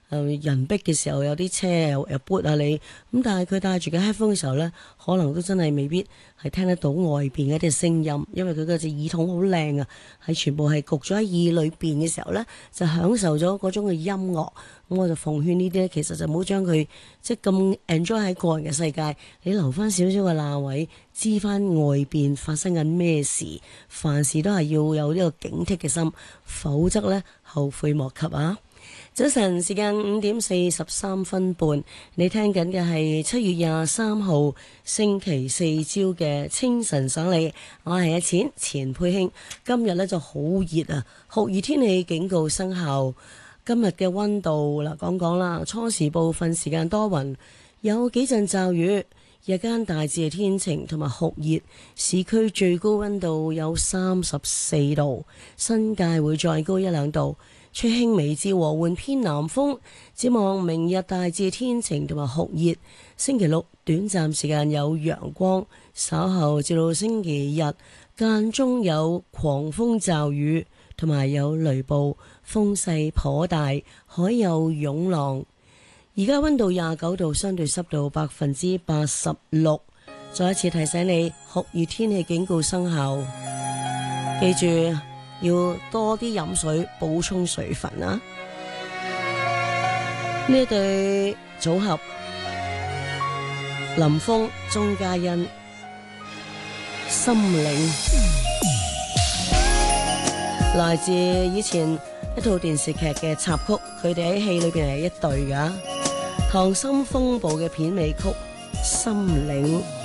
人逼嘅時候有啲車又撥下你，咁但係佢戴住嘅 headphone 嘅時候呢，可能都真係未必係聽得到外邊嘅一啲聲音，因為佢嗰隻耳筒好靚啊，係全部係焗咗喺耳裏邊嘅時候呢，就享受咗嗰種嘅音樂。咁我就奉勸呢啲呢，其實就唔好將佢即係咁 enjoy 喺個人嘅世界，你留翻少少嘅罅位，知翻外邊發生緊咩事，凡事都係要有呢個警惕嘅心，否則呢，後悔莫及啊！早晨，時間5:43，你聽緊嘅係7月23號星期四朝嘅清晨爽利，我係阿錢佩卿。今日呢就好熱啊，酷熱天氣警告生效。今日嘅溫度嗱，講啦，初時部分時間多雲，有幾陣驟雨，日間大致係天晴同埋酷熱，市區最高溫度有34度，新界會再高1-2度。吹輕微至和緩偏南風，展望明日大致天晴同埋酷熱，星期六短暫時間有陽光，稍後至到星期日間中有狂風驟雨同埋有雷暴，風勢頗大，海有湧浪。而家溫度29度，相對濕度86%。再一次提醒你，酷熱天氣警告生效，記住要多啲飲水，補充水分啊！呢一對組合，林峰、鐘嘉欣、心領，來自以前一套電視劇嘅插曲，佢哋喺戲裏邊係一對噶，《溏心風暴》嘅片尾曲《心領》。